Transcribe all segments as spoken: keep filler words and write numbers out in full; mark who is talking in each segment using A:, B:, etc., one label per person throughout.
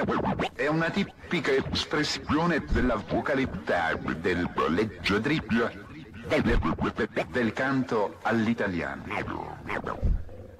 A: è una tipica espressione della vocalità del leggiadribbio del, del canto all'italiano.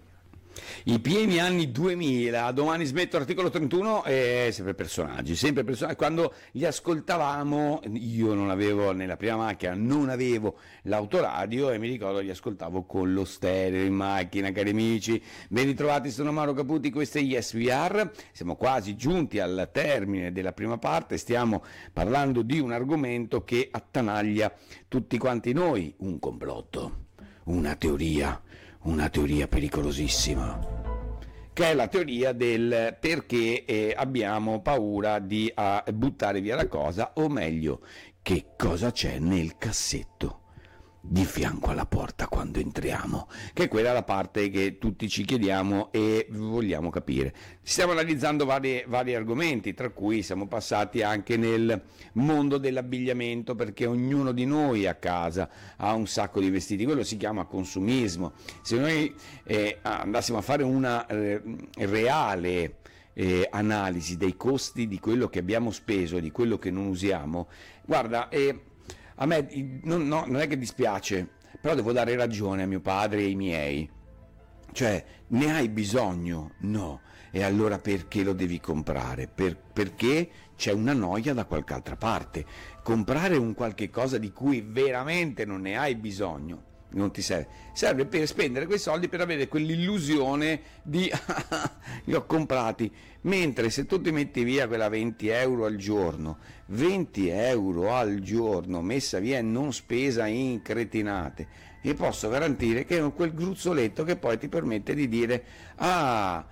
B: I pieni anni duemila, domani smetto articolo trentuno, e sempre personaggi, sempre personaggi. Quando li ascoltavamo, io non avevo, nella prima macchina, non avevo l'autoradio e mi ricordo li ascoltavo con lo stereo in macchina, cari amici. Ben ritrovati, sono Mauro Caputi, questo è Yes We Are. Siamo quasi giunti al termine della prima parte, stiamo parlando di un argomento che attanaglia tutti quanti noi, un complotto, una teoria, una teoria pericolosissima, che è la teoria del perché eh, abbiamo paura di a, buttare via la cosa, o meglio, che cosa c'è nel cassetto di fianco alla porta quando entriamo, che è quella la parte che tutti ci chiediamo e vogliamo capire. Stiamo analizzando vari, vari argomenti, tra cui siamo passati anche nel mondo dell'abbigliamento, perché ognuno di noi a casa ha un sacco di vestiti, quello si chiama consumismo. Se noi eh, andassimo a fare una eh, reale eh, analisi dei costi di quello che abbiamo speso e di quello che non usiamo, guarda, eh, a me non, no, non è che dispiace, però devo dare ragione a mio padre e ai miei. Cioè, ne hai bisogno? No. E allora perché lo devi comprare? Per, perché c'è una noia da qualche altra parte. Comprare un qualche cosa di cui veramente non ne hai bisogno non ti serve, serve per spendere quei soldi per avere quell'illusione di li ho comprati, mentre se tu ti metti via quella venti euro al giorno, venti euro al giorno messa via e non spesa in cretinate, e posso garantire che è quel gruzzoletto che poi ti permette di dire: ah,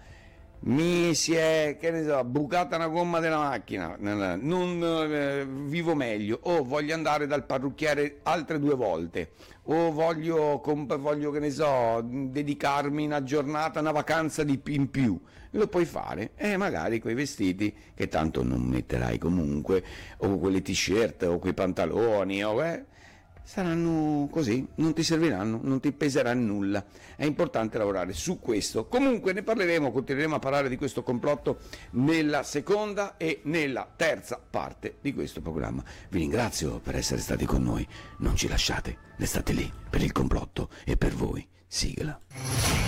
B: mi si è, che ne so, bucata una gomma della macchina, non eh, vivo meglio, o voglio andare dal parrucchiere altre due volte, o voglio, comp- voglio che ne so, dedicarmi una giornata, una vacanza di in più. Lo puoi fare, e magari quei vestiti che tanto non metterai comunque, o quelle t-shirt, o quei pantaloni, o eh, saranno così, non ti serviranno, non ti peseranno nulla. È importante lavorare su questo. Comunque ne parleremo, continueremo a parlare di questo complotto nella seconda e nella terza parte di questo programma. Vi ringrazio per essere stati con noi, non ci lasciate, restate lì per il complotto e per voi. Sigla.